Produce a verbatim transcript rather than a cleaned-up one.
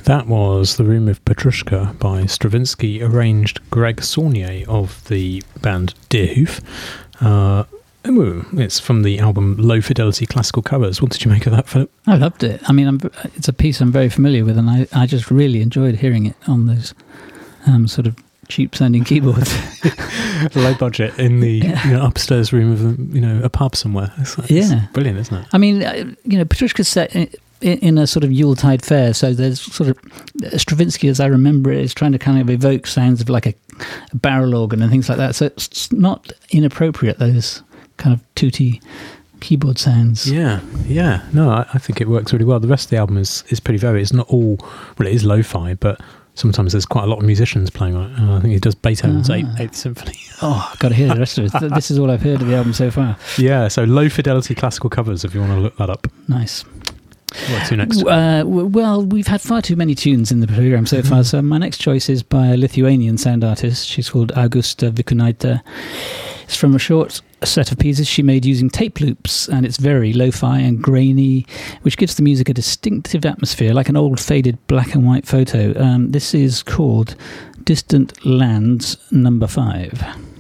That was The Room of Petrushka by Stravinsky, arranged Greg Saunier of the band Deerhoof. Uh, it's from the album Low Fidelity Classical Covers. What did you make of that, Philip? I loved it. I mean, I'm, it's a piece I'm very familiar with, and I, I just really enjoyed hearing it on those um, sort of cheap-sounding keyboards. Low budget in the yeah. you know, upstairs room of a, you know a pub somewhere. It's, it's yeah, brilliant, isn't it? I mean, you know, Petrushka's set in, in a sort of Yuletide fair, so there's sort of Stravinsky, as I remember it, is trying to kind of evoke sounds of like a, a barrel organ and things like that. So it's not inappropriate, those kind of tooty keyboard sounds. Yeah, yeah. No, I, I think it works really well. The rest of the album is is pretty varied. It's not all, well, it is lo-fi, but sometimes there's quite a lot of musicians playing on it. Uh, I think he does Beethoven's uh-huh. eighth, eighth Symphony. Oh, I've got to hear the rest of it. This is all I've heard of the album so far. Yeah, so Low Fidelity Classical Covers, if you want to look that up. Nice. What's your next? Uh, well, we've had far too many tunes in the program so far, so my next choice is by a Lithuanian sound artist. She's called Augusta Vikunaitė. It's from a short set of pieces she made using tape loops, and it's very lo-fi and grainy, which gives the music a distinctive atmosphere, like an old faded black and white photo. Um, this is called Distant Lands Number Five.